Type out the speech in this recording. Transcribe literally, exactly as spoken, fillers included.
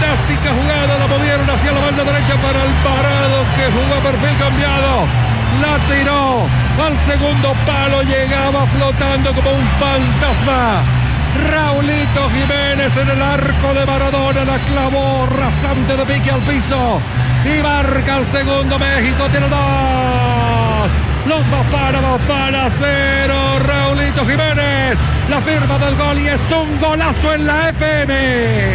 fantástica jugada, la movieron hacia la banda derecha para Alvarado, que jugó a perfil cambiado, la tiró al segundo palo, llegaba flotando como un fantasma. Raulito Jiménez en el arco de Maradona, la clavó rasante de pique al piso y marca el segundo. México tiene dos. Los Bafana, Bafana cero. Raulito Jiménez, la firma del gol y es un golazo en la F M.